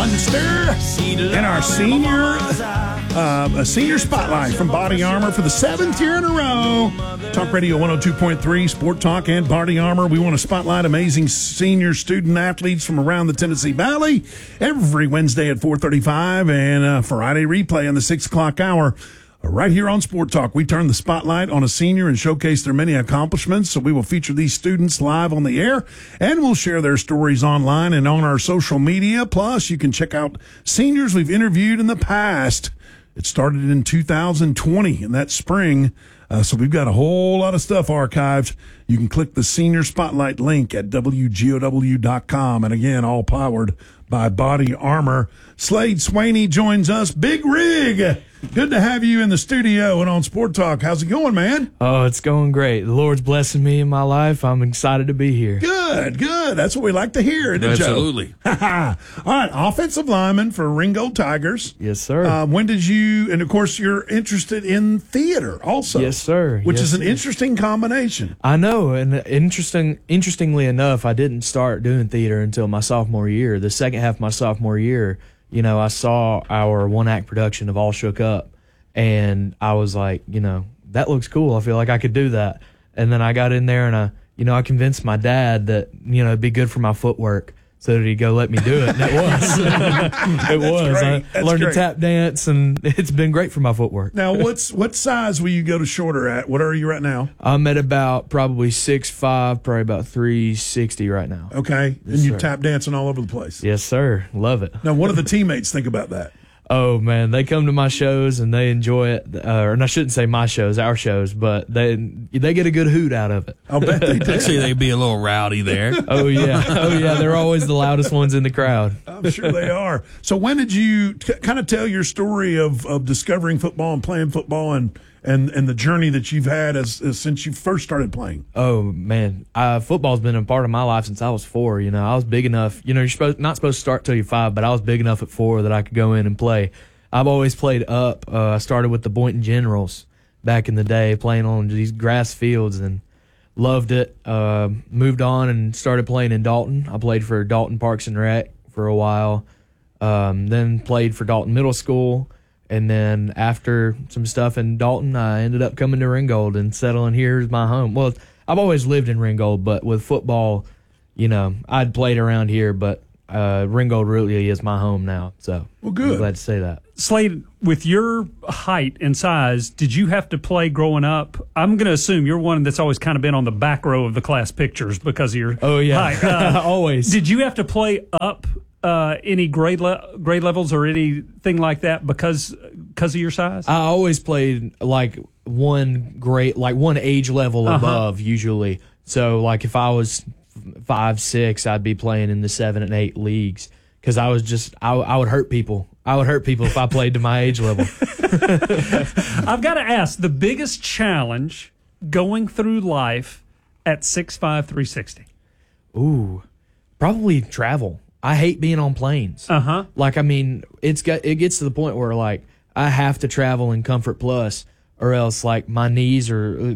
Munster and our senior spotlight from Body Armor for the 7th year in a row. Talk Radio 102.3, Sport Talk and Body Armor. We want to spotlight amazing senior student athletes from around the Tennessee Valley every Wednesday at 4:35 and Friday replay on the 6 o'clock hour. Right here on Sport Talk, we turn the spotlight on a senior and showcase their many accomplishments. So we will feature these students live on the air, and we'll share their stories online and on our social media. Plus, you can check out seniors we've interviewed in the past. It started in 2020, in that spring. So we've got a whole lot of stuff archived. You can click the Senior Spotlight link at WGOW.com. And again, all powered by Body Armor. Slade Swaney joins us. Big Rig, good to have you in the studio and on Sport Talk. How's it going, man? Oh, it's going great. The Lord's blessing me in my life. I'm excited to be here. Good. That's what we like to hear, isn't it, Joe? Absolutely. All right, offensive lineman for Ringgold Tigers. Yes, sir. When did you, and of course you're interested in theater also. Yes, sir. Which Yes, is an sir. interesting combination. I know, and interestingly enough, I didn't start doing theater until my sophomore year. The second half of my sophomore year, I saw our one-act production of All Shook Up, and I was like, that looks cool. I feel like I could do that. And then I got in there, and I convinced my dad that, it'd be good for my footwork, so that he'd go let me do it. And it was. It was. Great. I learned to tap dance, and it's been great for my footwork. Now, what size will you go to shorter at? What are you right now? I'm at about probably 6'5", probably about 360 right now. Okay. Yes, and you sir. tap dancing all over the place. Yes, sir. Love it. Now, what do the teammates think about that? Oh, man, they come to my shows and they enjoy it. And I shouldn't say my shows, our shows, but they get a good hoot out of it. I'll bet they do. I'd say they'd be a little rowdy there. Oh, yeah. They're always the loudest ones in the crowd. I'm sure they are. So when did you kind of tell your story of discovering football and playing football and the journey that you've had as since you first started playing? Oh, man. Football's been a part of my life since I was 4. I was big enough. You're not supposed to start till you're 5, but I was big enough at 4 that I could go in and play. I've always played up. I started with the Boynton Generals back in the day, playing on these grass fields, and loved it. Moved on and started playing in Dalton. I played for Dalton Parks and Rec for a while. Then played for Dalton Middle School. And then after some stuff in Dalton, I ended up coming to Ringgold and settling here as my home. Well, I've always lived in Ringgold, but with football, I'd played around here, but Ringgold really is my home now. So well, good. I'm glad to say that. Slade, with your height and size, did you have to play growing up? I'm going to assume you're one that's always kind of been on the back row of the class pictures because of your height. Always. Did you have to play up any grade levels or anything like that because of your size? I always played like one age level above usually. So like if I was 5'6", I'd be playing in the 7 and 8 leagues because I would hurt people. I would hurt people if I played to my age level. I've got to ask, the biggest challenge going through life at 6'5", 360? Ooh, probably travel. I hate being on planes. Like, it gets to the point where like I have to travel in Comfort Plus, or else like my knees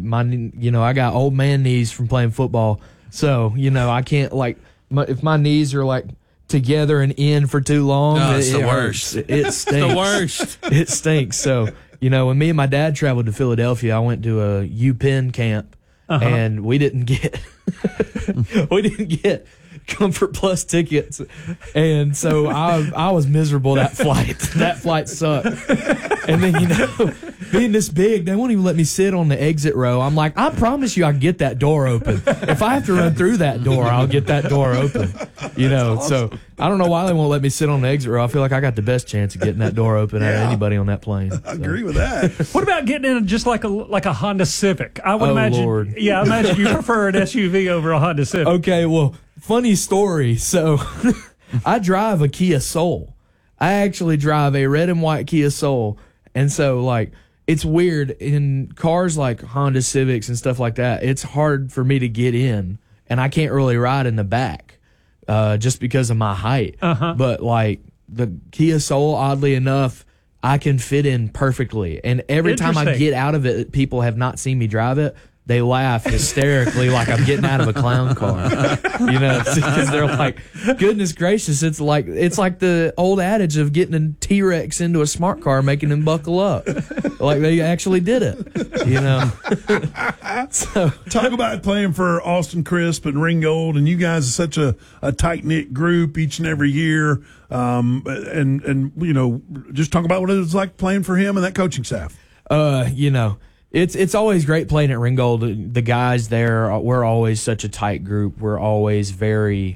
I got old man knees from playing football. So I can't if my knees are like together and in for too long. It's the worst. It stinks. The worst. It stinks. So when me and my dad traveled to Philadelphia, I went to a UPenn camp, and we didn't get Comfort Plus tickets, and so I was miserable that flight. That flight sucked. And then being this big, they won't even let me sit on the exit row. I'm like, I promise you, I can get that door open. If I have to run through that door, I'll get that door open. So I don't know why they won't let me sit on the exit row. I feel like I got the best chance of getting that door open out of anybody on that plane. I agree with that. What about getting in just like a Honda Civic? I would imagine. Lord. Yeah, I imagine you prefer an SUV over a Honda Civic. Okay, well, funny story. So I drive a Kia Soul. I actually drive a red and white Kia Soul. And so, like, it's weird. In cars like Honda Civics and stuff like that, it's hard for me to get in, and I can't really ride in the back just because of my height. But, like, the Kia Soul, oddly enough, I can fit in perfectly. And every time I get out of it, people have not seen me drive it. they laugh hysterically like I'm getting out of a clown car, because they're like, goodness gracious, it's like the old adage of getting a T-Rex into a smart car, making him buckle up. Like they actually did it, So talk about playing for Austin Crisp and Ringgold, and you guys are such a tight-knit group each and every year. And just talk about what it was like playing for him and that coaching staff. It's always great playing at Ringgold. The guys there, we're always such a tight group. We're always the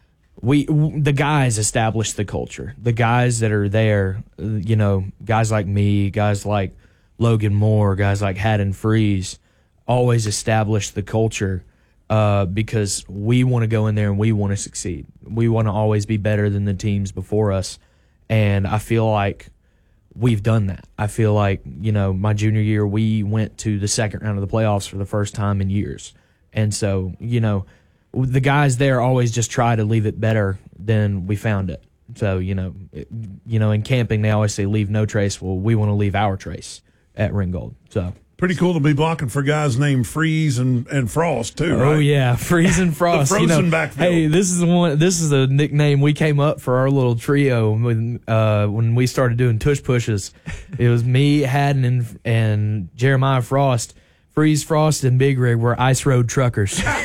guys establish the culture. The guys that are there, guys like me, guys like Logan Moore, guys like Haddon Freeze, always establish the culture because we want to go in there and we want to succeed. We want to always be better than the teams before us. And I feel like we've done that. I feel like, my junior year, we went to the second round of the playoffs for the first time in years. And so, the guys there always just try to leave it better than we found it. So, in camping, they always say, leave no trace. Well, we want to leave our trace at Ringgold. So pretty cool to be blocking for guys named Freeze and Frost too, right? Oh yeah, Freeze and Frost. The frozen backfield. Hey, this is a nickname we came up for our little trio when we started doing tush pushes. It was me, Haddon, and Jeremiah Frost. Freeze, Frost, and Big Rig were ice road truckers. I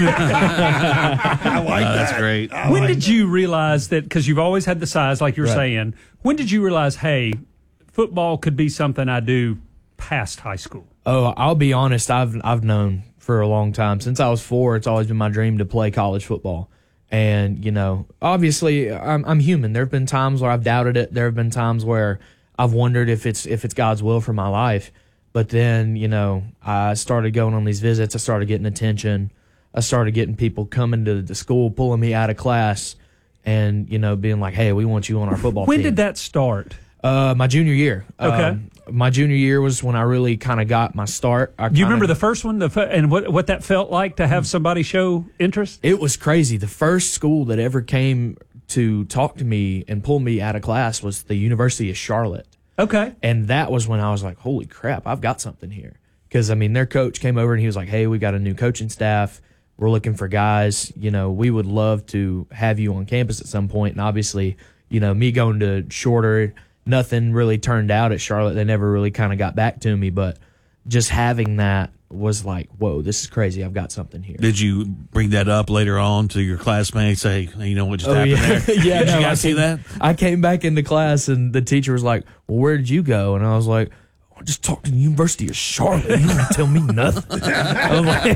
like that. That's great. When did you realize that? Because you've always had the size, like you're saying. When did you realize, hey, football could be something I do past high school? Oh, I'll be honest. I've known for a long time. Since I was 4, it's always been my dream to play college football. And, obviously I'm human. There have been times where I've doubted it. There have been times where I've wondered if it's God's will for my life. But then, I started going on these visits. I started getting attention. I started getting people coming to the school, pulling me out of class and, being like, hey, we want you on our football team. When did that start? My junior year. Okay. My junior year was when I really kind of got my start. Do you remember the first one and what that felt like to have somebody show interest? It was crazy. The first school that ever came to talk to me and pull me out of class was the University of Charlotte. Okay. And that was when I was like, holy crap, I've got something here. Because, their coach came over and he was like, hey, we got a new coaching staff. We're looking for guys. We would love to have you on campus at some point. And obviously, me going to Shorter, nothing really turned out at Charlotte. They never really kind of got back to me. But just having that was like, whoa, this is crazy. I've got something here. Did you bring that up later on to your classmates? Say, you know what just happened there? Yeah, did you guys see that? I came back into class and the teacher was like, well, where did you go? And I was like, I just talked to the University of Charlotte. You don't tell me nothing. I was like,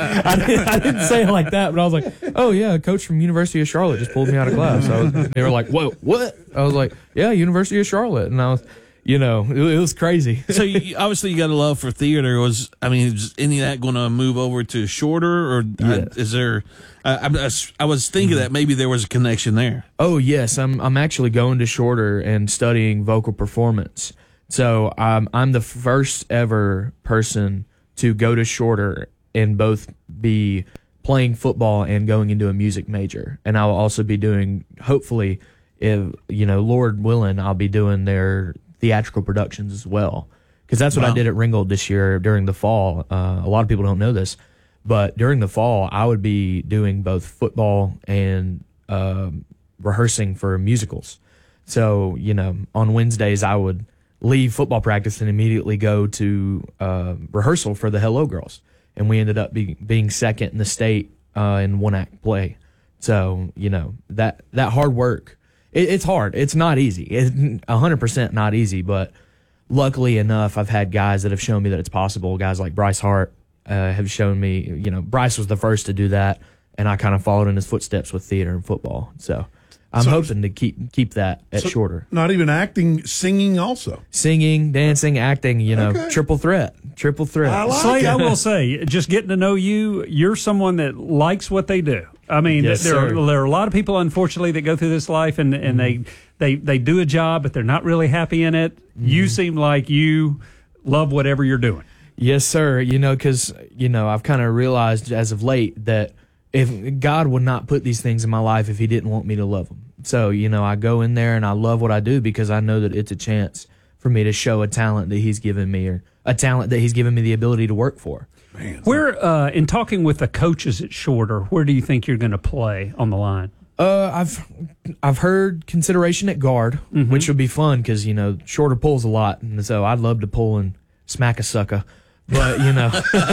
I didn't say it like that, but I was like, oh yeah, a coach from University of Charlotte just pulled me out of class. They were like, whoa, what? I was like, yeah, University of Charlotte. And I was, it was crazy. So obviously you got a love for theater. Is any of that going to move over to Shorter, or is there? I was thinking that maybe there was a connection there. Oh yes, I'm actually going to Shorter and studying vocal performance. So I'm the first ever person to go to Shorter and both be playing football and going into a music major. And I'll also be doing, hopefully, if Lord willing, I'll be doing their theatrical productions as well, because that's what I did at Ringgold this year during the fall. A lot of people don't know this, but during the fall I would be doing both football and rehearsing for musicals. So on Wednesdays I would leave football practice and immediately go to rehearsal for the Hello Girls, and we ended up being second in the state in one act play. So that hard work. It's hard. It's not easy. It's 100% not easy, but luckily enough, I've had guys that have shown me that it's possible. Guys like Bryce Hart have shown me, Bryce was the first to do that, and I kind of followed in his footsteps with theater and football. So I'm hoping to keep that at Shorter. Not even acting, singing also. Singing, dancing, acting, Okay. Triple threat. I like Slade, it. I will say, just getting to know you, you're someone that likes what they do. I mean, Yes, there sir. are a lot of people, unfortunately, that go through this life and they do a job, but they're not really happy in it. You seem like you love whatever you're doing. Yes, sir. Because, I've kind of realized as of late that if God would not put these things in my life if he didn't want me to love them. So, I go in there and I love what I do because I know that it's a chance for me to show a talent that he's given me, or a talent that he's given me the ability to work for. Man, Where, in talking with the coaches at Shorter, where do you think you're going to play on the line? I've heard consideration at guard, which would be fun because Shorter pulls a lot, and so I'd love to pull and smack a sucker. But either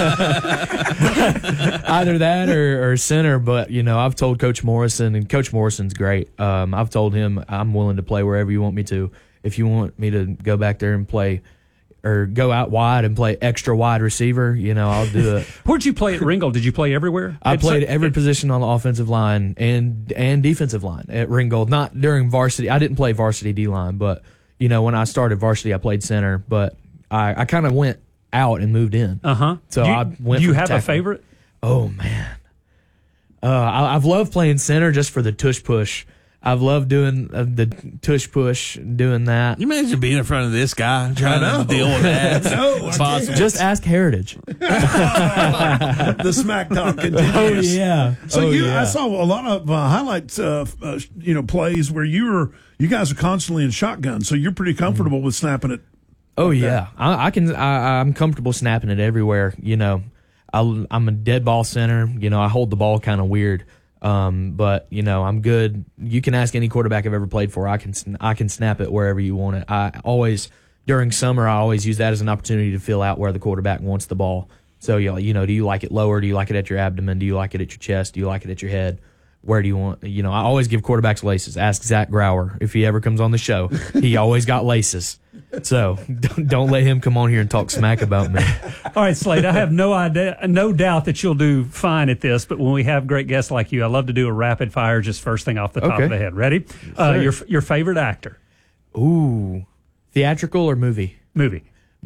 that or center. But I've told Coach Morrison, and Coach Morrison's great. I've told him I'm willing to play wherever you want me to. If you want me to go back there and play, or go out wide and play extra wide receiver, I'll do it. Where'd you play at Ringgold? Did you play everywhere? I played every position on the offensive line and defensive line at Ringgold. Not during varsity. I didn't play varsity D-line, but, when I started varsity, I played center. But I kind of went out and moved in. So I went. Do you have a favorite? Oh, man. I've loved playing center just for the tush push. I've loved doing the tush push, doing that. You imagine being in front of this guy trying to deal with that? Just ask Heritage. The smack talk continues. Oh yeah. So I saw a lot of highlights, plays where you guys are constantly in shotgun. So you're pretty comfortable with snapping it. Oh yeah, I'm comfortable snapping it everywhere. I'm a dead ball center. I hold the ball kind of weird. But I'm good. You can ask any quarterback I've ever played for. I can snap it wherever you want it. During summer, I always use that as an opportunity to fill out where the quarterback wants the ball. So, do you like it lower? Do you like it at your abdomen? Do you like it at your chest? Do you like it at your head? Where do you want, I always give quarterbacks laces. Ask Zach Grauer if he ever comes on the show. He always got laces. So don't let him come on here and talk smack about me. All right, Slade, I have no doubt that you'll do fine at this, but when we have great guests like you, I love to do a rapid fire just first thing off the top of the head. Ready? Your favorite actor? Ooh. Theatrical or movie? Movie.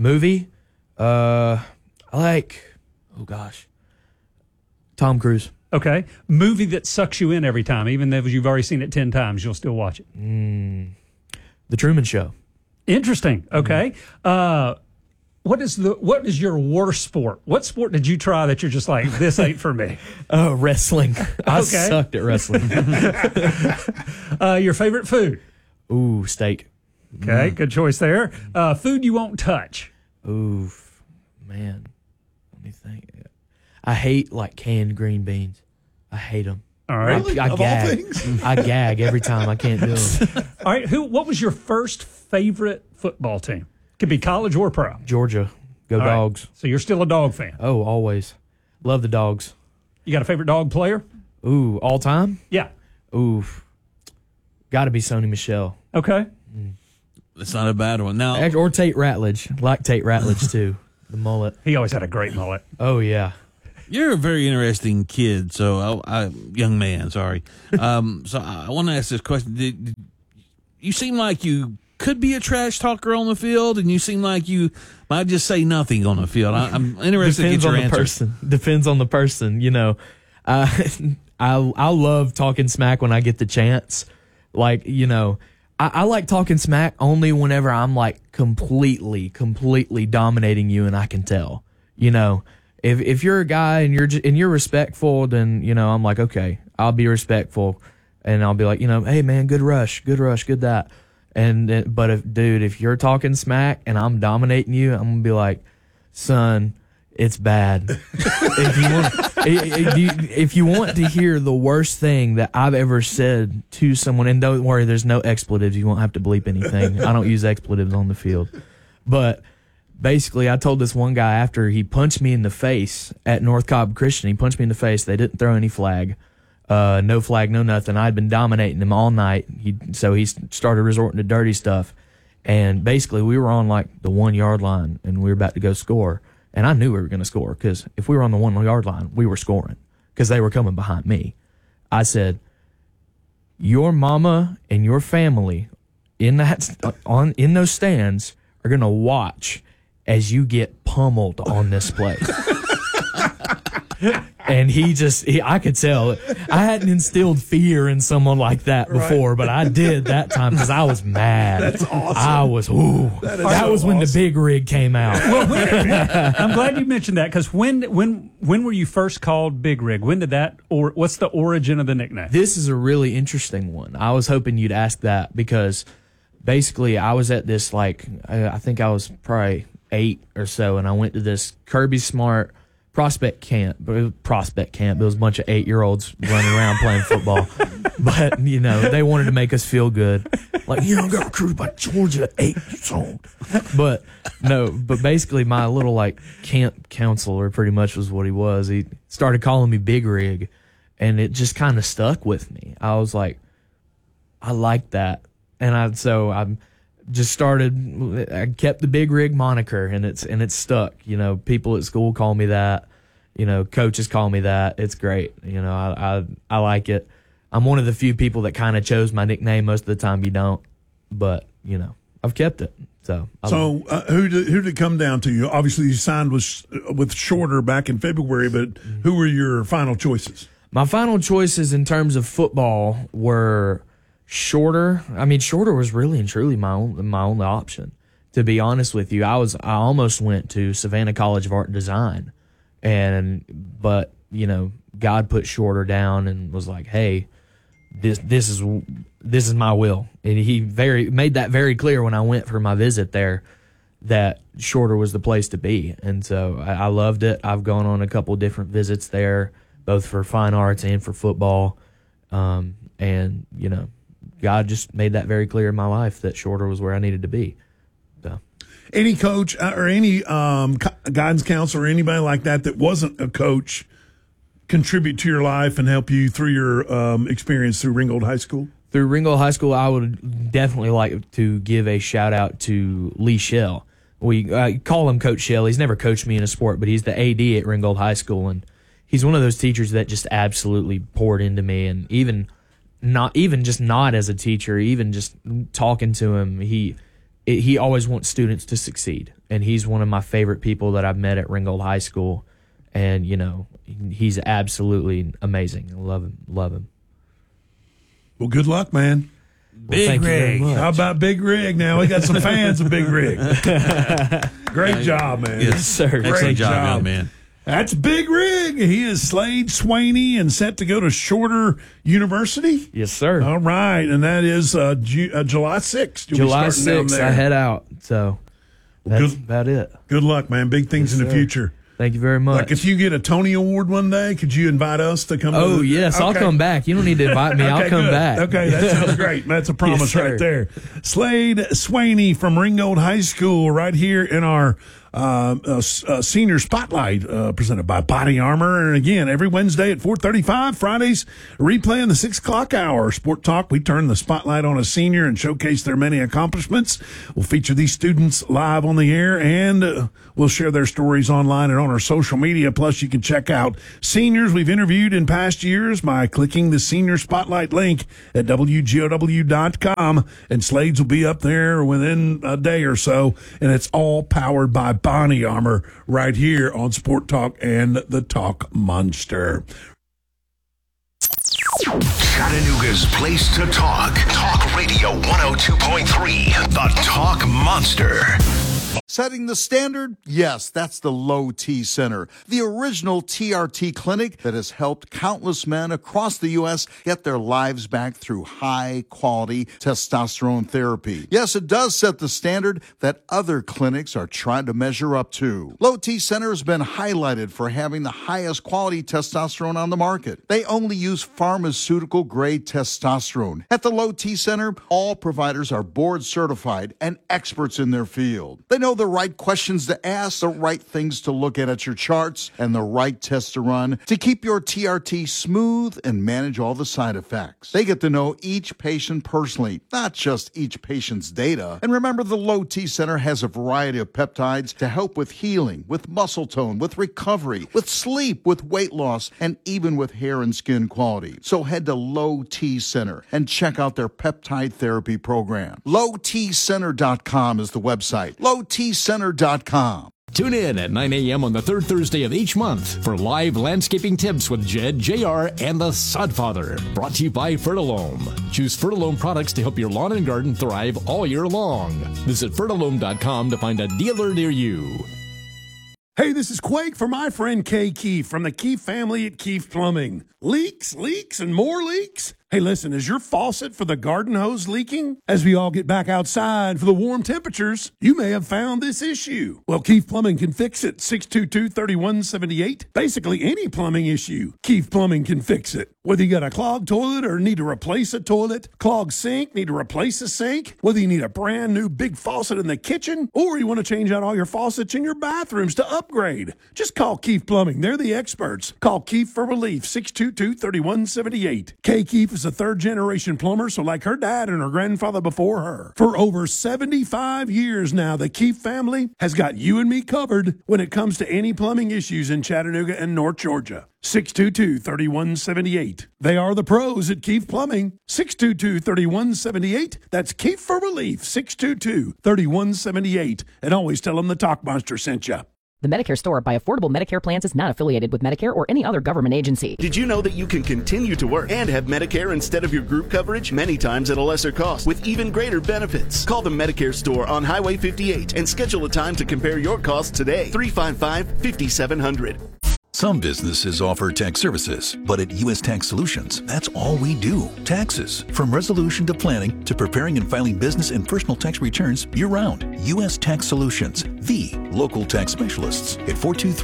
I like, Tom Cruise. Okay. Movie that sucks you in every time, even though you've already seen it 10 times, you'll still watch it. The Truman Show. Interesting. Okay. What is your worst sport? What sport did you try that you're just like, this ain't for me? Wrestling. I sucked at wrestling. Your favorite food? Ooh, steak. Okay, good choice there. Food you won't touch? Ooh, man. Let me think. I hate canned green beans. I hate them. All right. Really? I of gag. all things? I gag every time. I can't do them. All right. What was your first favorite football team? Could be college or pro. Georgia. Go All Dogs. Right. So you're still a dog fan. Oh, always. Love the Dogs. You got a favorite dog player? Ooh, all time? Yeah. Ooh. Got to be Sony Michel. Okay. It's not a bad one. Now, Or Tate Ratledge. Like Tate Ratledge, too. The mullet. He always had a great mullet. Oh, yeah. you're a very interesting kid, young man, sorry. So I want to ask this question. You seem like you could be a trash talker on the field, and you seem like you might just say nothing on the field. I'm interested to get your answer. Depends on the person. You know, I love talking smack when I get the chance. Like, you know, I like talking smack only whenever I'm like completely dominating you, and I can tell. You know, if you're a guy and you're respectful, then, you know, I'm like, okay, I'll be respectful, and I'll be like, you know, hey man, good rush, good that. But if you're talking smack and I'm dominating you, I'm gonna be like, son, it's bad. If you want to hear the worst thing that I've ever said to someone, and don't worry, there's no expletives. You won't have to bleep anything. I don't use expletives on the field. But basically, I told this one guy after he punched me in the face at North Cobb Christian. He punched me in the face. They didn't throw any flag. No flag, no nothing. I'd been dominating him all night. So he started resorting to dirty stuff. And basically, we were on like the 1 yard line, and we were about to go score. And I knew we were going to score, because if we were on the 1 yard line, we were scoring, because they were coming behind me. I said, your mama and your family in those stands are going to watch as you get pummeled on this play. And I could tell. I hadn't instilled fear in someone like that before, right. But I did that time because I was mad. That's awesome. I was, that was when the big rig came out. Well, I'm glad you mentioned that, because when were you first called Big Rig? When did that, or what's the origin of the nickname? This is a really interesting one. I was hoping you'd ask that, because basically I was at this, like, I think I was probably 8 or so, and I went to this Kirby Smart Prospect camp. But it was prospect camp. It was a bunch of 8-year-olds running around playing football. But, you know, they wanted to make us feel good. Like, you don't got recruited by Georgia at 8 years old. But basically my little, like, camp counselor pretty much was what he was. He started calling me Big Rig, and it just kind of stuck with me. I was like, I like that. And I kept the Big Rig moniker, and it's stuck. You know, people at school call me that. You know, coaches call me that. It's great. You know, I like it. I'm one of the few people that kind of chose my nickname. Most of the time you don't, but you know, I've kept it. So who did it come down to? You obviously you signed with Shorter back in February, but who were your final choices? My final choices in terms of football were Shorter. I mean, Shorter was really and truly my only option. To be honest with you, I almost went to Savannah College of Art and Design, but you know, God put Shorter down and was like, hey. This is my will, and he made that very clear when I went for my visit there, that Shorter was the place to be, and so I loved it. I've gone on a couple different visits there, both for fine arts and for football, and you know, God just made that very clear in my life that Shorter was where I needed to be. So, any coach or any guidance counselor or anybody like that wasn't a coach contribute to your life and help you through your experience through Ringgold High School? Through Ringgold High School, I would definitely like to give a shout out to Lee Shell. We call him Coach Shell. He's never coached me in a sport, but he's the AD at Ringgold High School, and he's one of those teachers that just absolutely poured into me. And even not as a teacher, even just talking to him, he always wants students to succeed, and he's one of my favorite people that I've met at Ringgold High School. And, you know, he's absolutely amazing. I love him. Well, good luck, man. Big Rig. How about Big Rig now? We got some fans of Big Rig. Great job, man. Yes, sir. Excellent job, young man. That's Big Rig. He is Slade Swaney and set to go to Shorter University. Yes, sir. All right. And that is July 6th. July 6th, I head out. So that's about it. Good luck, man. Big things in the future. Thank you very much. Like if you get a Tony Award one day, could you invite us to come? Oh, yes. Okay. I'll come back. You don't need to invite me. I'll come back. Okay, that sounds great. That's a promise right there. Slade Swaney from Ringgold High School right here in our senior spotlight presented by Body Armor. And again, every Wednesday at 4:35, Fridays, replay in the 6 o'clock hour. Sport Talk, we turn the spotlight on a senior and showcase their many accomplishments. We'll feature these students live on the air, and we'll share their stories online and on our social media. Plus, you can check out seniors we've interviewed in past years by clicking the Senior Spotlight link at WGOW.com, and Slades will be up there within a day or so, and it's all powered by Body Armor right here on Sport Talk and the Talk Monster. Chattanooga's place to talk. Talk Radio 102.3, the Talk Monster. Setting the standard? Yes, that's the Low T Center, the original TRT clinic that has helped countless men across the U.S. get their lives back through high-quality testosterone therapy. Yes, it does set the standard that other clinics are trying to measure up to. Low T Center has been highlighted for having the highest quality testosterone on the market. They only use pharmaceutical-grade testosterone. At the Low T Center, all providers are board-certified and experts in their field. They know the right questions to ask, the right things to look at your charts, and the right tests to run to keep your TRT smooth and manage all the side effects. They get to know each patient personally, not just each patient's data. And remember, the Low T Center has a variety of peptides to help with healing, with muscle tone, with recovery, with sleep, with weight loss, and even with hair and skin quality. So head to Low T Center and check out their peptide therapy program. LowTCenter.com is the website. LowTCenter.com. Tune in at 9 a.m. on the third Thursday of each month for live landscaping tips with Jed, JR, and the Sodfather. Brought to you by Fertilome. Choose Fertilome products to help your lawn and garden thrive all year long. Visit Fertilome.com to find a dealer near you. Hey, this is Quake for my friend Kay Keefe from the Keefe family at Keefe Plumbing. Leaks, and more leaks? Hey, listen, is your faucet for the garden hose leaking? As we all get back outside for the warm temperatures, you may have found this issue. Well, Keefe Plumbing can fix it. 622-3178. Basically, any plumbing issue, Keefe Plumbing can fix it. Whether you got a clogged toilet or need to replace a toilet, clogged sink, need to replace a sink, whether you need a brand new big faucet in the kitchen, or you want to change out all your faucets in your bathrooms to upgrade, just call Keefe Plumbing. They're the experts. Call Keefe for relief. 622-3178. Kay Keefe is a third-generation plumber, so like her dad and her grandfather before her. For over 75 years now, the Keefe family has got you and me covered when it comes to any plumbing issues in Chattanooga and North Georgia. 622-3178. They are the pros at Keefe Plumbing. 622-3178. That's Keefe for relief. 622-3178. And always tell them the Talkmonster sent you. The Medicare Store by Affordable Medicare Plans is not affiliated with Medicare or any other government agency. Did you know that you can continue to work and have Medicare instead of your group coverage, many times at a lesser cost, with even greater benefits? Call the Medicare Store on Highway 58 and schedule a time to compare your costs today. 355-5700. Some businesses offer tax services, but at U.S. Tax Solutions, that's all we do. Taxes. From resolution to planning to preparing and filing business and personal tax returns year-round. U.S. Tax Solutions, the local tax specialists at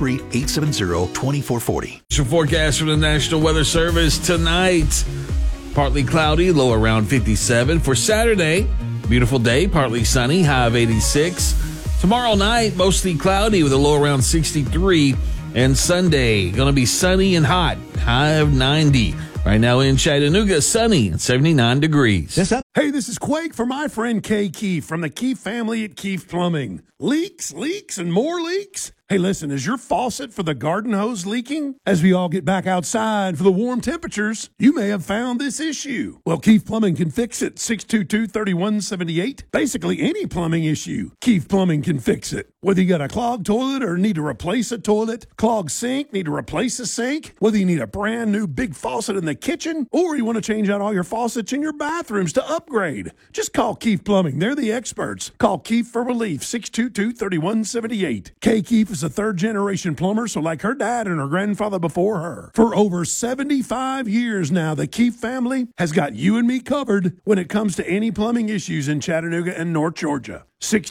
423-870-2440. Forecast from the National Weather Service tonight. Partly cloudy, low around 57. For Saturday, beautiful day, partly sunny, high of 86. Tomorrow night, mostly cloudy with a low around 63. And Sunday, going to be sunny and hot, high of 90. Right now in Chattanooga, sunny and 79 degrees. Hey, this is Quake for my friend Kay Keefe from the Keefe family at Keefe Plumbing. Leaks, and more leaks? Hey, listen, is your faucet for the garden hose leaking? As we all get back outside for the warm temperatures, you may have found this issue. Well, Keefe Plumbing can fix it. 622-3178. Basically, any plumbing issue, Keefe Plumbing can fix it. Whether you got a clogged toilet or need to replace a toilet, clogged sink, need to replace a sink, whether you need a brand new big faucet in the kitchen, or you want to change out all your faucets in your bathrooms to upgrade, just call Keefe Plumbing. They're the experts. Call Keefe for relief. 622-3178. Kay Keefe is a third-generation plumber, so like her dad and her grandfather before her. For over 75 years now, the Keefe family has got you and me covered when it comes to any plumbing issues in Chattanooga and North Georgia.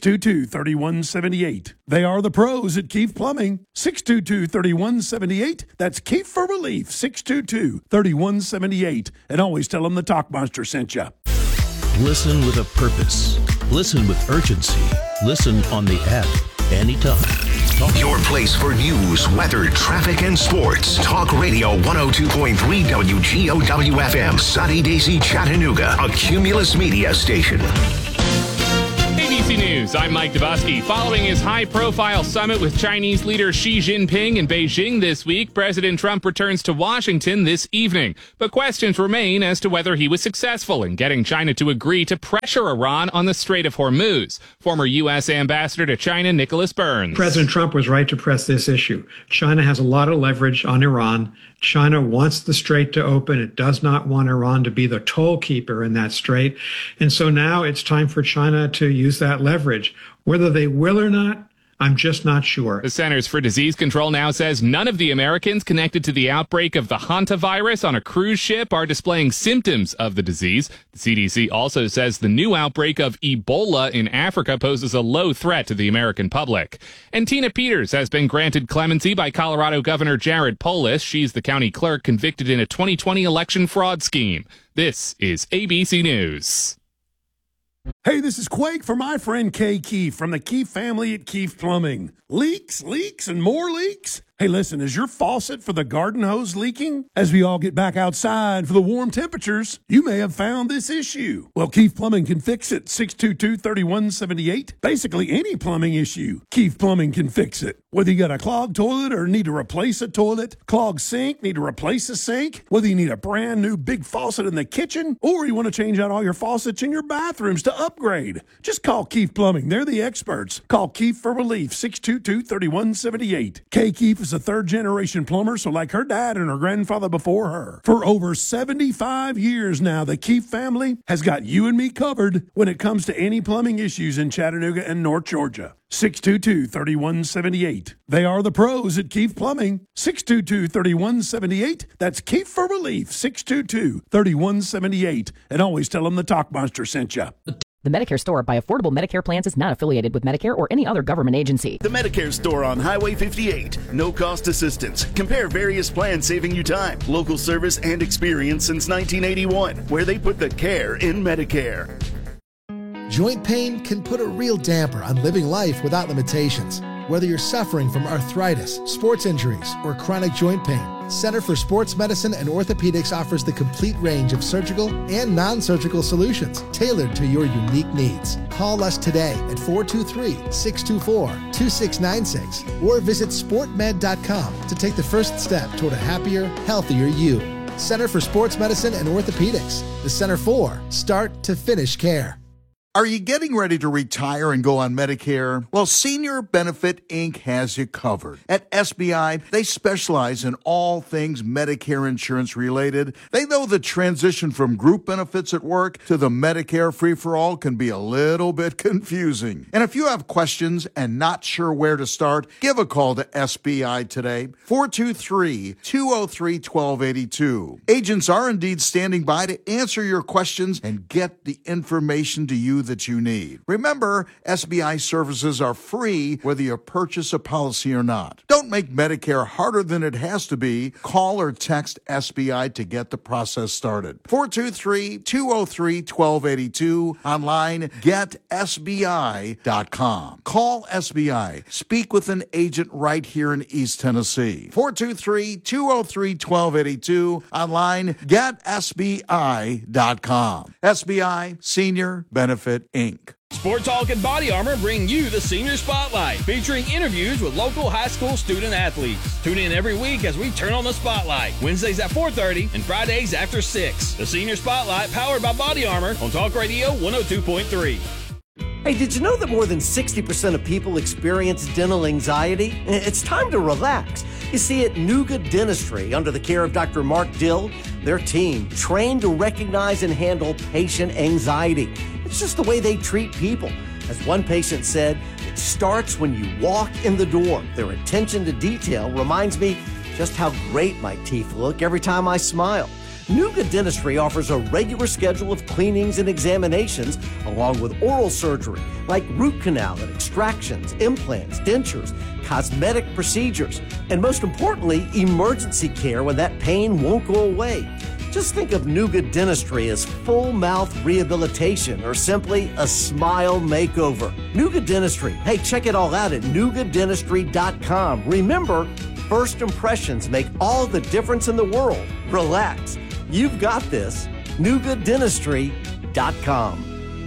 622-3178. They are the pros at Keefe Plumbing. 622-3178. That's Keefe for relief. 622-3178. And always tell them the Talkmonster sent you. Listen with a purpose. Listen with urgency. Listen on the app anytime. Your place for news, weather, traffic, and sports. Talk Radio 102.3 WGOW-FM. Sunny Daisy, Chattanooga. A Cumulus Media station. ABC News, I'm Mike Dubosky. Following his high-profile summit with Chinese leader Xi Jinping in Beijing this week, President Trump returns to Washington this evening. But questions remain as to whether he was successful in getting China to agree to pressure Iran on the Strait of Hormuz. Former U.S. Ambassador to China, Nicholas Burns. President Trump was right to press this issue. China has a lot of leverage on Iran. China wants the strait to open. It does not want Iran to be the toll keeper in that strait. And so now it's time for China to use that leverage. Whether they will or not, I'm just not sure. The Centers for Disease Control now says none of the Americans connected to the outbreak of the hantavirus on a cruise ship are displaying symptoms of the disease. The CDC also says the new outbreak of Ebola in Africa poses a low threat to the American public. And Tina Peters has been granted clemency by Colorado Governor Jared Polis. She's the county clerk convicted in a 2020 election fraud scheme. This is ABC News. Hey, this is Quake for my friend Kay Keefe from the Keefe family at Keefe Plumbing. Leaks, and more leaks? Hey, listen, is your faucet for the garden hose leaking? As we all get back outside for the warm temperatures, you may have found this issue. Well, Keefe Plumbing can fix it. 622-3178. Basically, any plumbing issue, Keefe Plumbing can fix it. Whether you got a clogged toilet or need to replace a toilet, clogged sink, need to replace a sink, whether you need a brand new big faucet in the kitchen, or you want to change out all your faucets in your bathrooms to upgrade. Just call Keefe Plumbing. They're the experts. Call Keefe for relief, 622-3178. Kay Keefe is a third-generation plumber, so like her dad and her grandfather before her. For over 75 years now, the Keefe family has got you and me covered when it comes to any plumbing issues in Chattanooga and North Georgia. 622-3178. They are the pros at Keefe Plumbing. 622-3178. That's Keefe for relief, 622-3178. And always tell them the Talk Monster sent you. The Medicare Store by Affordable Medicare Plans is not affiliated with Medicare or any other government agency. The Medicare Store on Highway 58. No cost assistance. Compare various plans saving you time, local service, and experience since 1981, where they put the care in Medicare. Joint pain can put a real damper on living life without limitations. Whether you're suffering from arthritis, sports injuries, or chronic joint pain, Center for Sports Medicine and Orthopedics offers the complete range of surgical and non-surgical solutions tailored to your unique needs. Call us today at 423-624-2696 or visit sportmed.com to take the first step toward a happier, healthier you. Center for Sports Medicine and Orthopedics, the Center for Start to Finish Care. Are you getting ready to retire and go on Medicare? Well, Senior Benefit Inc. has you covered. At SBI, they specialize in all things Medicare insurance related. They know the transition from group benefits at work to the Medicare free-for-all can be a little bit confusing. And if you have questions and not sure where to start, give a call to SBI today, 423-203-1282. Agents are indeed standing by to answer your questions and get the information to you that you need. Remember, SBI services are free whether you purchase a policy or not. Don't make Medicare harder than it has to be. Call or text SBI to get the process started. 423-203-1282. Online, getsbi.com. Call SBI. Speak with an agent right here in East Tennessee. 423-203-1282. Online, getsbi.com. SBI Senior Benefit Inc. Sport Talk and Body Armor bring you the Senior Spotlight, featuring interviews with local high school student athletes. Tune in every week as we turn on the spotlight, Wednesdays at 4:30 and Fridays after 6. The Senior Spotlight, powered by Body Armor on Talk Radio 102.3. Hey, did you know that more than 60% of people experience dental anxiety? It's time to relax. You see, at Nuga Dentistry, under the care of Dr. Mark Dill, their team trained to recognize and handle patient anxiety. It's just the way they treat people. As one patient said, it starts when you walk in the door. Their attention to detail reminds me just how great my teeth look every time I smile. Nuga Dentistry offers a regular schedule of cleanings and examinations, along with oral surgery, like root canal and extractions, implants, dentures, cosmetic procedures, and most importantly, emergency care when that pain won't go away. Just think of Nuga Dentistry as full mouth rehabilitation or simply a smile makeover. Nuga Dentistry. Hey, check it all out at NugaDentistry.com. Remember, first impressions make all the difference in the world. Relax. You've got this. NugaDentistry.com.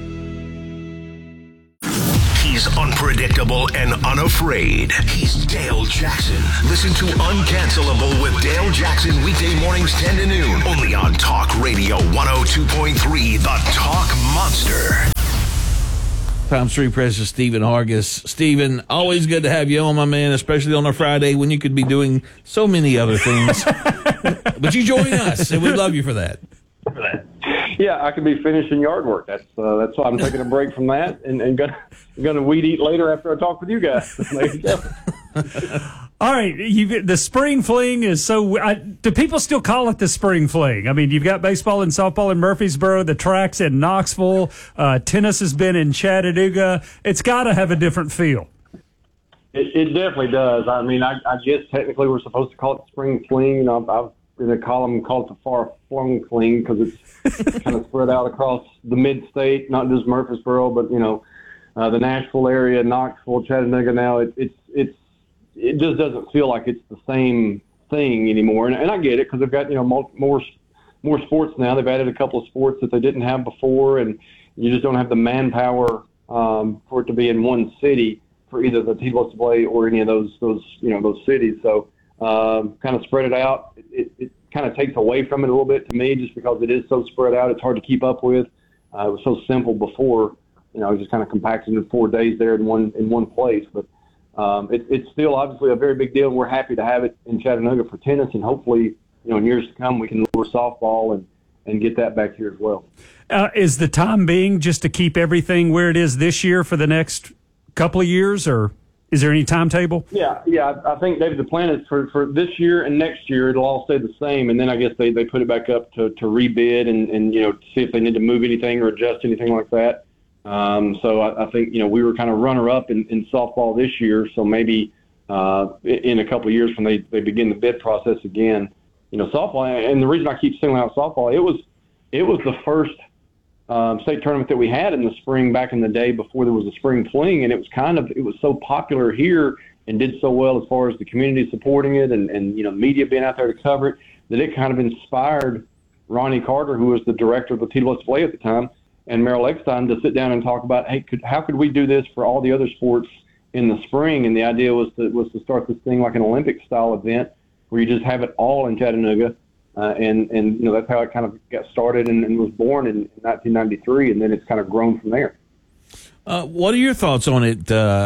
He's unpredictable and unafraid. He's Dale Jackson. Listen to Uncancelable with Dale Jackson weekday mornings 10 to noon. Only on Talk Radio 102.3, The Talk Monster. Times 3 President Stephen Hargis. Stephen, always good to have you on, my man, especially on a Friday when you could be doing so many other things. But you join us, and we love you for that. Yeah, I could be finishing yard work. That's why I'm taking a break from that and gonna weed eat later after I talk with you guys. There you go. All right, the spring fling is so. Do people still call it the spring fling? I mean, you've got baseball and softball in Murfreesboro, the track's in Knoxville, tennis has been in Chattanooga. It's got to have a different feel. It definitely does. I mean, I guess technically we're supposed to call it spring fling. You know, I've in a column called the far flung fling because it's kind of spread out across the mid-state, not just Murfreesboro, but you know, the Nashville area, Knoxville, Chattanooga. Now it just doesn't feel like it's the same thing anymore, and I get it because they've got more sports now. They've added a couple of sports that they didn't have before, and you just don't have the manpower for it to be in one city for either the T-Ball display or any of those cities. So kind of spread it out. It kind of takes away from it a little bit to me, just because it is so spread out. It's hard to keep up with. It was so simple before. just kind of compacted in 4 days there in one place. But it's still obviously a very big deal, and we're happy to have it in Chattanooga for tennis, and hopefully, in years to come, we can lure softball and get that back here as well. Is the time being just to keep everything where it is this year for the next couple of years, or is there any timetable? Yeah. I think, David, the plan is for this year and next year, it'll all stay the same, and then I guess they put it back up to rebid and see if they need to move anything or adjust anything like that. So I think, we were kind of runner-up in softball this year, so maybe in a couple of years when they begin the bid process again, softball, and the reason I keep singling out softball, it was the first state tournament that we had in the spring back in the day before there was a spring fling, and it was so popular here and did so well as far as the community supporting it and media being out there to cover it, that it kind of inspired Ronnie Carter, who was the director of the T-List Display at the time, and Merrill Eckstein to sit down and talk about, hey, how could we do this for all the other sports in the spring? And the idea was to start this thing like an Olympic-style event where you just have it all in Chattanooga. And that's how it kind of got started and was born in 1993, and then it's kind of grown from there. What are your thoughts on it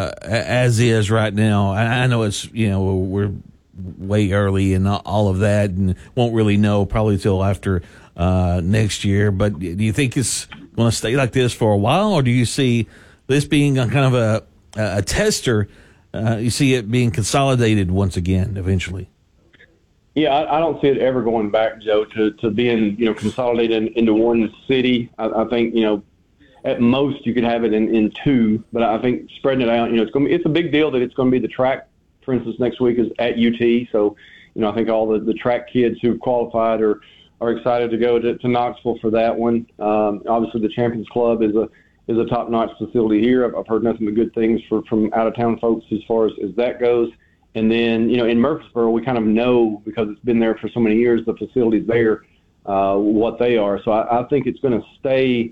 as is right now? I know it's, we're way early and all of that and won't really know probably till after next year, but do you think it's going to stay like this for a while, or do you see this being a kind of a tester? You see it being consolidated once again eventually? Yeah, I don't see it ever going back, Joe, to being consolidated into one city. I think at most you could have it in two, but I think spreading it out, it's a big deal that it's going to be the track. For instance, next week is at UT, so I think all the track kids who've qualified are excited to go to Knoxville for that one. Obviously, the Champions Club is a top-notch facility here. I've heard nothing but good things from out-of-town folks as far as that goes. And then, in Murfreesboro, we kind of know, because it's been there for so many years, the facilities there, what they are. So I think it's going to stay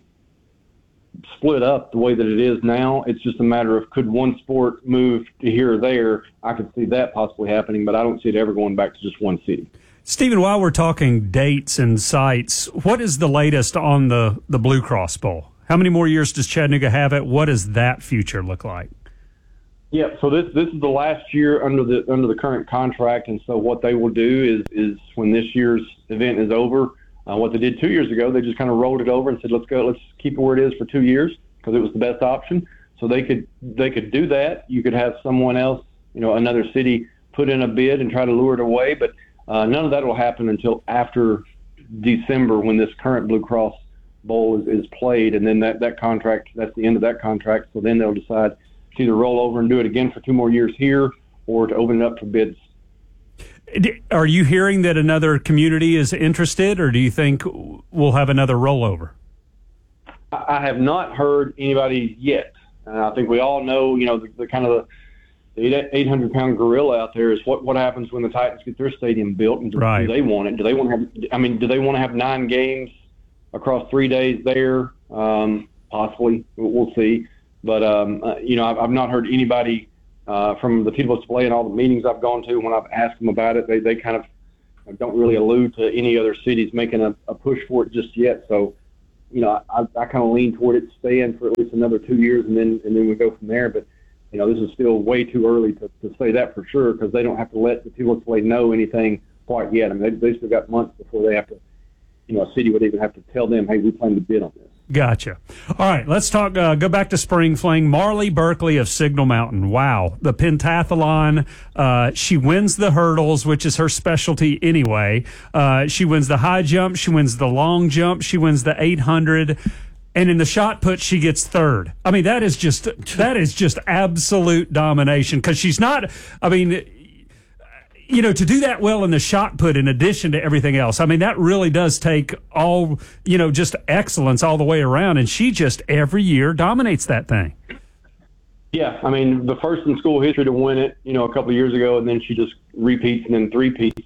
split up the way that it is now. It's just a matter of, could one sport move to here or there? I could see that possibly happening, but I don't see it ever going back to just one city. Stephen, while we're talking dates and sites, what is the latest on the Blue Cross Bowl? How many more years does Chattanooga have it? What does that future look like? Yeah, so this is the last year under the current contract, and so what they will do is when this year's event is over, what they did 2 years ago, they just kind of rolled it over and said, let's keep it where it is for 2 years, because it was the best option. So they could do that. You could have someone else, another city, put in a bid and try to lure it away, but none of that will happen until after December, when this current Blue Cross Bowl is played, and then that contract, that's the end of that contract. So then they'll decide to either roll over and do it again for 2 more years here, or to open it up for bids. Are you hearing that another community is interested, or do you think we'll have another rollover? I have not heard anybody yet. I think we all know, the kind of the 800-pound gorilla out there is what happens when the Titans get their stadium built, and do they want it? Do they want to have 9 games across 3 days there? Possibly. We'll see. But, I've not heard anybody from the T-List Display and all the meetings I've gone to, when I've asked them about it, they kind of don't really allude to any other cities making a push for it just yet. So, I kind of lean toward it staying for at least another 2 years, and then we go from there. But, this is still way too early to say that for sure, because they don't have to let the T-List Display know anything quite yet. I mean, they still got months before they have to, a city would even have to tell them, hey, we plan to bid on this. Gotcha. All right, let's talk. Go back to Spring Fling. Marley Berkeley of Signal Mountain. Wow, the pentathlon. She wins the hurdles, which is her specialty anyway. She wins the high jump. She wins the long jump. She wins the 800. And in the shot put, she gets third. I mean, that is just absolute domination, because she's not. I mean, to do that well in the shot put, in addition to everything else, I mean, that really does take all, just excellence all the way around. And she just every year dominates that thing. Yeah. I mean, the first in school history to win it, a couple of years ago, and then she just repeats and then three-peats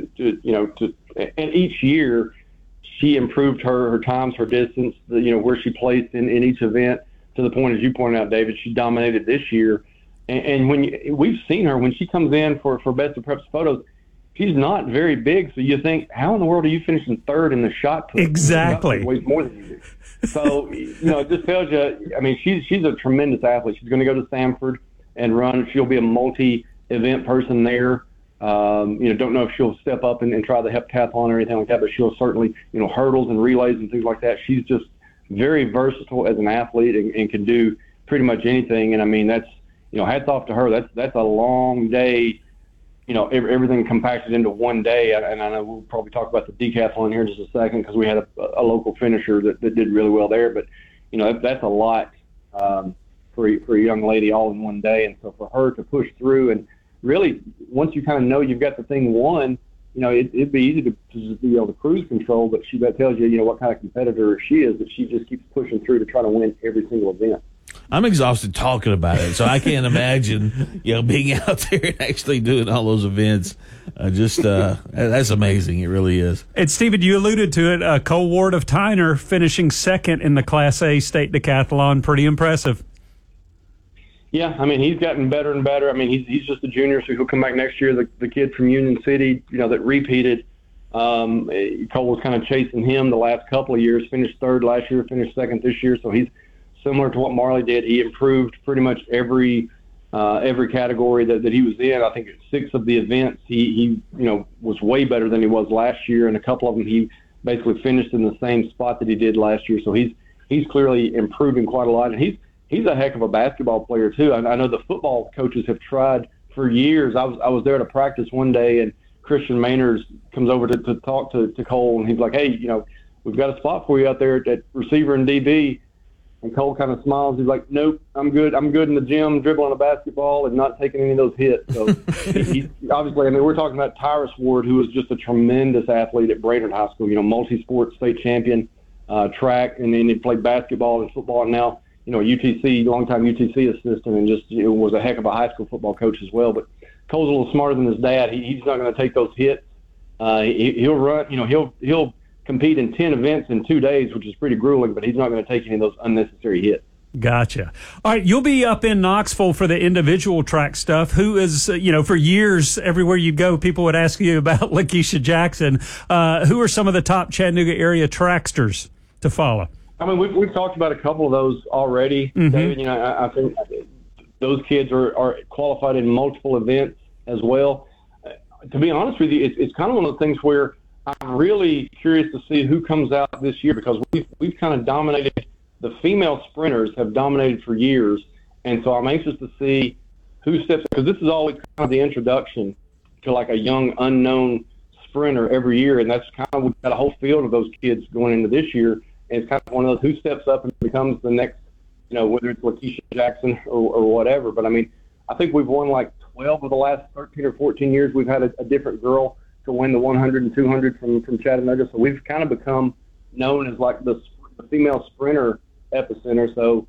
and each year she improved her times, her distance, where she placed in each event, to the point, as you pointed out, David, she dominated this year. And we've seen her when she comes in for Best of Preps photos, she's not very big. So you think, how in the world are you finishing third in the shot put? Exactly. Shot put weighs more than you do. So, it just tells you, I mean, she's a tremendous athlete. She's going to go to Samford and run. She'll be a multi-event person there. Don't know if she'll step up and try the heptathlon or anything like that, but she'll certainly, hurdles and relays and things like that. She's just very versatile as an athlete and can do pretty much anything. And I mean, that's, hats off to her. That's a long day, everything compacted into one day. And I know we'll probably talk about the decathlon here in just a second, because we had a local finisher that did really well there. But, that's a lot for a young lady all in one day. And so for her to push through, and really, once you kind of know you've got the thing won, it'd be easy to just be able to cruise control, but that tells you, what kind of competitor she is, that she just keeps pushing through to try to win every single event. I'm exhausted talking about it, so I can't imagine, being out there and actually doing all those events. That's amazing. It really is. And Stephen, you alluded to it. Cole Ward of Tyner finishing second in the Class A state decathlon. Pretty impressive. Yeah, I mean, he's gotten better and better. I mean, he's just a junior, so he'll come back next year. The kid from Union City, that repeated, Cole was kind of chasing him the last couple of years, finished third last year, finished second this year. So he's similar to what Marley did. He improved pretty much every category that he was in. I think at 6 of the events, he was way better than he was last year. And a couple of them, he basically finished in the same spot that he did last year. So he's clearly improving quite a lot. And he's a heck of a basketball player too. I know the football coaches have tried for years. I was there to practice one day, and Christian Maynard comes over to talk to Cole, and he's like, "Hey, we've got a spot for you out there at receiver and DB." And Cole kind of smiles. He's like, "Nope, I'm good. I'm good in the gym, dribbling a basketball and not taking any of those hits." So he's obviously, I mean, we're talking about Tyrus Ward, who was just a tremendous athlete at Brainerd High School. Multi-sport state champion, track, and then he played basketball and football, and now UTC, longtime UTC assistant, and just was a heck of a high school football coach as well. But Cole's a little smarter than his dad. He's not going to take those hits. He'll run. He'll compete in 10 events in 2 days, which is pretty grueling. But he's not going to take any of those unnecessary hits. Gotcha. All right, you'll be up in Knoxville for the individual track stuff. Who is, for years, everywhere you go, people would ask you about Lakeisha Jackson. Who are some of the top Chattanooga area tracksters to follow? I mean, we've talked about a couple of those already, David. I think those kids are qualified in multiple events as well. To be honest with you, it's kind of one of the things where I'm really curious to see who comes out this year, because we've kind of dominated. The female sprinters have dominated for years, and so I'm anxious to see who steps, because this is always kind of the introduction to like a young unknown sprinter every year, and that's kind of, we've got a whole field of those kids going into this year. And it's kind of one of those who steps up and becomes the next, whether it's Lakeisha Jackson or whatever. But, I mean, I think we've won like 12 of the last 13 or 14 years. We've had a different girl to win the 100 and 200 from Chattanooga. So we've kind of become known as like the female sprinter epicenter. So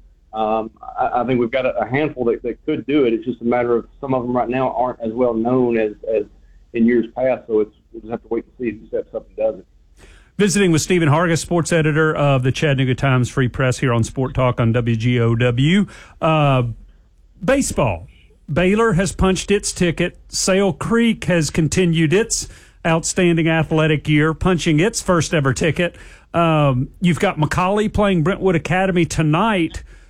I think we've got a handful that could do it. It's just a matter of some of them right now aren't as well known as in years past. So we'll just have to wait and see who steps up and does it. Visiting with Stephen Hargis, sports editor of the Chattanooga Times Free Press here on Sport Talk on WGOW. Baseball. Baylor has punched its ticket. Sale Creek has continued its outstanding athletic year, punching its first ever ticket. You've got McCallie playing Brentwood Academy tonight.